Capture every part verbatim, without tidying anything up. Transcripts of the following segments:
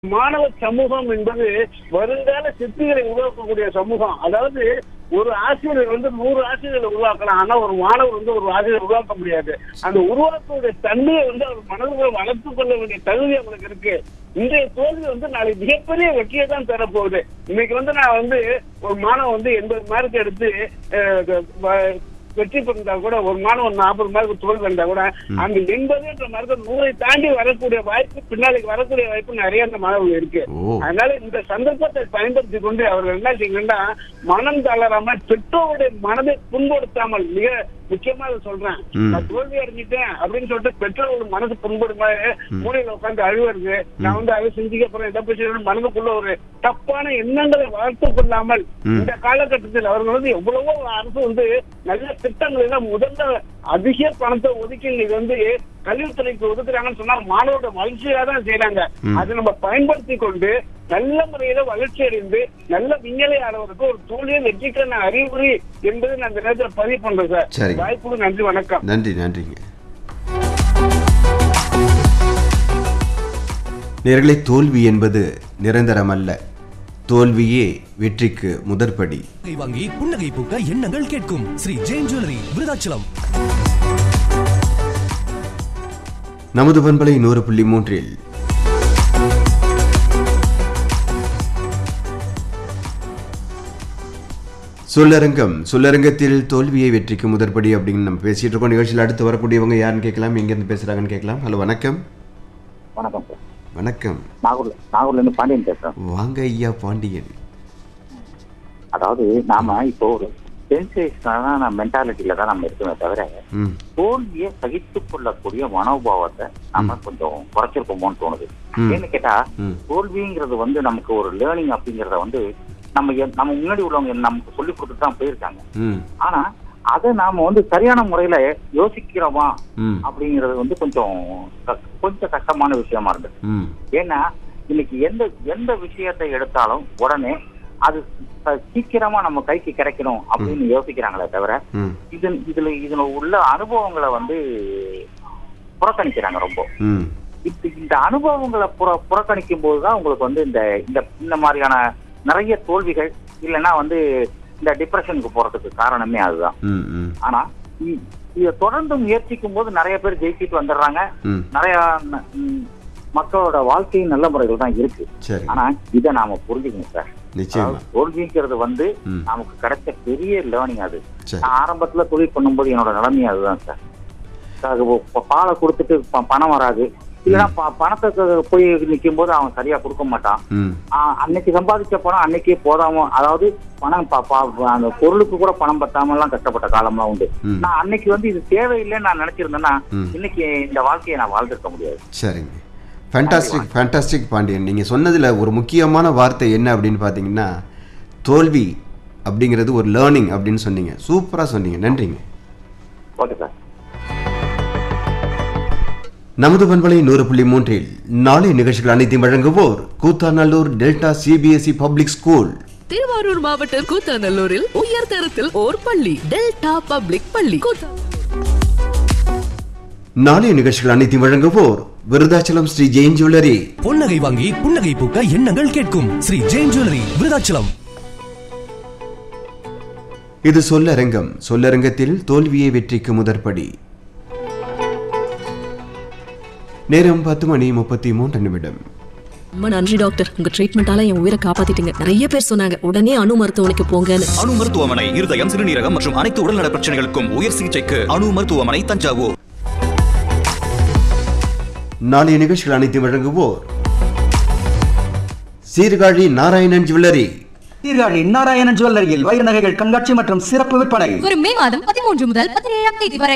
மாணவ சமூகம் என்பது வருங்கால சிற்பிகளை உருவாக்கக்கூடிய சமூகம். அதாவது ஒரு ஆசிரியர் வந்து நூறு ஆசிரியர்களை உருவாக்கலாம், ஆனா ஒரு மாணவர் வந்து ஒரு ஆசிரியர் உருவாக்க முடியாது. அந்த உருவாக்கக்கூடிய தன்மையை வந்து அவர் மனதுக்குள்ள வளர்த்துக் கொள்ள வேண்டிய தகுதி அவங்களுக்கு இருக்கு. இன்றைய தோல்வி வந்து நாளை மிகப்பெரிய வெற்றியை தான் தரப்போகுது. இன்னைக்கு வந்து நான் வந்து ஒரு மாணவன் வந்து எண்பது மார்க் எடுத்து வெற்றி பெற்றா கூட, ஒரு மாணவன் நாற்பது மார்க் தோல்வி வந்தா கூட அந்த எண்பது என்ற மார்க் நூறை தாண்டி வரக்கூடிய வாய்ப்பு, பின்னாளைக்கு வரக்கூடிய வாய்ப்பு நிறைய அந்த மாணவர்கள் இருக்கு. அதனால இந்த சந்தர்ப்பத்தை பயன்படுத்தி கொண்டு அவர்கள் என்ன செய்யணும்னா, மனம் தளராம பெற்றோருடைய மனதை புண்படுத்தாமல், மிக முக்கியமா சொல்றேன், நான் தோல்வி அடைஞ்சிட்டேன் அப்படின்னு சொல்லிட்டு பெற்றோர்கள் மனசு புண்படுமாறு மூலையில உட்காந்து அழுவது, நான் வந்து அதை செஞ்சுக்க போறேன், இதை பற்றி மனதுக்குள்ள ஒரு தப்பான எண்ணங்களை வளர்த்துக் கொள்ளாமல், இந்த காலகட்டத்தில் அவர்கள் வந்து எவ்வளவோ அரசு வந்து நல்ல திட்டங்கள் எல்லாம் முதல்ல அதிக பணத்தை ஒதுக்கி இன்னைக்கு வந்து கல்வித்துறைக்கு ஒதுக்குறாங்கன்னு சொன்னா மாணவரோட வளர்ச்சியா தான் செய்யறாங்க. அதை நம்ம பயன்படுத்தி கொண்டு நல்ல முறையில வளர்ச்சி அடைந்து நல்ல விஞ்ஞானி ஆனவருக்கு ஒரு தோல்வியை வெற்றிக்கான அறிகுறி என்பது நான் இந்த நேரத்தில் பதிவு பண்றேன் சார். வாய்ப்புக்கு நன்றி, வணக்கம். நன்றி. நன்றிங்க நேயர்களே. தோல்வி என்பது நிரந்தரம் அல்ல, தோல்வியே வெற்றிக்கு முதற்படி. வாங்கி புன்னகை பூக்க எண்ணங்கள் கேட்கும் ஸ்ரீ ஜெயின் ஜுவல்லரி, விருதாச்சலம். நமது பண்பலை நூறு புள்ளி மூன்றில் சொல்லரங்கம். சொல்லரங்கத்தில் தோல்வியை வெற்றிக்கு முதற்படி அப்படின்னு நம்ம பேசிட்டு இருக்கோம். நிகழ்ச்சியில் அடுத்து வரக்கூடியவங்க யாருன்னு கேட்கலாம், எங்கிருந்து பேசுறாங்கன்னு கேட்கலாம். ஹலோ, வணக்கம். வணக்கம் சார். வணக்கம். நாகூர்ல நாகூர்ல இருந்து பாண்டியன் பேசுறேன். வாங்க ஐயா பாண்டியன். அதாவது நாம இப்போ ஒரு சென்சேஷனான மென்டாலிட்டியில தான் நம்ம இருக்கோமே தவிர தோல்வியை சகித்துக் கொள்ளக்கூடிய மனோபாவத்தை நம்ம கொஞ்சம் குறைச்சிருக்கோமோன்னு தோணுது. ஏன்னு கேட்டா, தோல்விங்கிறது வந்து நமக்கு ஒரு லேர்னிங் அப்படிங்கறத வந்து நம்ம நம்ம முன்னாடி உள்ளவங்க நமக்கு சொல்லி கொடுத்துட்டு தான் போயிருக்காங்க. ஆனா அதை நாம வந்து சரியான முறையில யோசிக்கிறோமா அப்படிங்கறது வந்து கொஞ்சம் கொஞ்சம் கஷ்டமான விஷயமா இருந்தது. ஏன்னா இன்னைக்கு எந்த எந்த விஷயத்தை எடுத்தாலும் உடனே அது சீக்கிரமா நம்ம கைக்கு கிடைக்கணும் அப்படின்னு யோசிக்கிறாங்களே தவிர இது இதுல இதுல உள்ள அனுபவங்களை வந்து புறக்கணிக்கிறாங்க ரொம்ப. இந்த அனுபவங்களை புற புறக்கணிக்கும் போதுதான் உங்களுக்கு வந்து இந்த இந்த மாதிரியான நிறைய தோல்விகள் இல்லைன்னா வந்து இந்த டிப்ரெஷனுக்கு போறதுக்கு காரணமே அதுதான். ஆனா இத தொடர்ந்து முயற்சிக்கும் போது நிறைய பேர் ஜெயிச்சிட்டு வந்துடுறாங்க. நிறைய மக்களோட வாழ்க்கையும் நல்ல முறைகள் தான் இருக்கு. ஆனா இதை நாம புரிஞ்சுக்கணும் சார். தோல்விங்கிறது வந்து நமக்கு கிடைச்ச பெரிய லேர்னிங். அது நான் ஆரம்பத்துல தொழில் பண்ணும்போது என்னோட நிலைமை அதுதான் சார். பாலை கொடுத்துட்டு பணம் வராது, இல்லைன்னா பணத்தை போய் நிற்கும் போது அவன் சரியா கொடுக்க மாட்டான். அன்னைக்கு சம்பாதிச்ச பணம் அன்னைக்கே போதாம, அதாவது பணம் அந்த பொருளுக்கு கூட பணம் பத்தாம எல்லாம் கஷ்டப்பட்ட காலம்லாம் உண்டு. நான் அன்னைக்கு வந்து இது தேவையில்லைன்னு நான் நினைச்சிருந்தேன்னா இன்னைக்கு இந்த வாழ்க்கையை நான் வாழ்ந்திருக்க முடியாது. சரிங்க, ஃபேண்டாஸ்டிக் ஃபேண்டாஸ்டிக் பாண்டியன். நீங்கள் சொன்னதில் ஒரு முக்கியமான வார்த்தை என்ன அப்படின்னு பார்த்தீங்கன்னா, தோல்வி அப்படிங்கிறது ஒரு லேர்னிங் அப்படின்னு சொன்னீங்க. சூப்பராக சொன்னீங்க, நன்றிங்க. Okay sir. நமது பண்பலை நூறு புள்ளி மூன்றில் நாளை நிகழ்ச்சிகள் அனைத்தையும் வழங்குவோர் Koothanallur delta CBSE public school. Thiruvarur மாவட்டம் கூத்தாநல்லூரில் உயர்தரத்தில் ஓர் பள்ளி, டெல்டா பப்ளிக் பள்ளி. நாளைய நிகழ்ச்சிகள் அனைத்தையும் வழங்குவோர் விருதாச்சலம் ஸ்ரீ ஜெயின் ஜுவல்லரி. பொன்னகை வாங்கி புன்னகை பூக்க எண்ணங்கள் கேட்கும் ஸ்ரீ ஜெயின் ஜுவல்லரி, விருதாச்சலம். இது சொல்லரங்கம். சொல்லரங்கத்தில் தோல்வியை வெற்றிக்கு முதற்படி. நேரம் பத்து மணி முப்பத்தி மூன்று நிமிடம். ரொம்ப நன்றி டாக்டர், உங்க ட்ரீட்மெண்டால என் உயிரை காப்பாத்திட்டீங்க. நிறைய பேர் சொன்னாங்க உடனே அணு மருத்துவமனைக்கு போங்கன்னு. அணு மருத்துவமனை இருதயம், சிறுநீரகம் மற்றும் அனைத்து உடல்நல பிரச்சனைகளுக்கும் உயர் சிகிச்சைக்கு அணு மருத்துவமனை, தஞ்சாவூர். நாளைய நிகழ்ச்சிகள் அனைத்தையும் வழங்குவோர் சீர்காழி நாராயணன் ஜுவல்லரி. சீர்காழி நாராயணன் ஜுவல்லரியில் வைர நகைகள் கண்காட்சி மற்றும் சிறப்பு விற்பனை வரும் மே மாதம் பதிமூன்று முதல் பதினேழாம் தேதி வரை.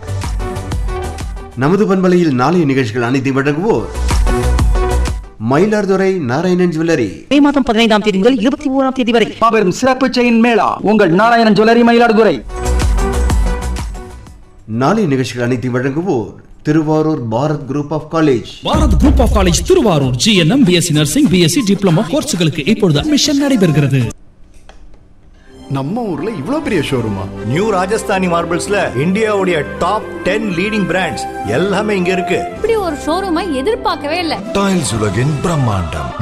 நமது பண்பலையில் நாளைய நிகழ்ச்சிகள் அனைத்தையும் வழங்குவோர் மயிலாடுதுறை நாராயணன் ஜுவல்லரி. மே மாதம் பதினைந்தாம் தேதி முதல் இருபத்தி ஓராம் தேதி வரை மாபெரும் சிறப்பு செயின் மேளா உங்கள் நாராயணன் ஜுவல்லரி, மயிலாடுதுறை. நாளைய நிகழ்ச்சிகள் அனைத்தையும் வழங்குவோர் Thiruvarur Bharat group of college. Bharat group of college Thiruvarur. GNM, BSc nursing, BSc diploma கோர்ஸ்களுக்கு இப்பொழுது அட்மிஷன் நடைபெறுகிறது. நம்ம ஊர்ல இவ்ளோ பெரிய ஷோரூமா? நியூ ராஜஸ்தானி மார்பிள்ஸ்ல இந்தியாவுடைய டாப் டென் லீடிங் பிராண்ட்ஸ் எல்லாமே இங்க இருக்கு. இப்படி ஒரு ஷோரூமை எதிர்பார்க்கவே இல்லை. டைல்ஸ் உலகின் பிரம்மாண்டம்